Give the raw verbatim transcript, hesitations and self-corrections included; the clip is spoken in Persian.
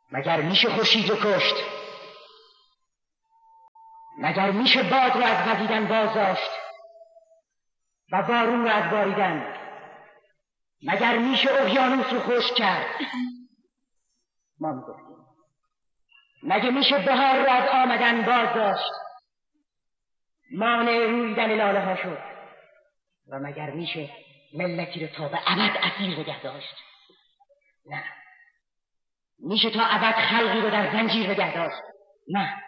مگر میشه خورشید رو کشت؟ مگر میشه باد رو از وزیدن بازداشت و بارون رو از باریدن؟ مگر میشه اقیانوس رو خشک کرد؟ ما میگفتیم مگه میشه بهار رو از آمدن بازداشت؟ مانع رویدن لاله ها شد. و مگر میشه ملتی رو تا به ابد اسیر نگه داشت؟ نه. میشه تا ابد خلقی رو در زنجیر نگه داشت؟ نه.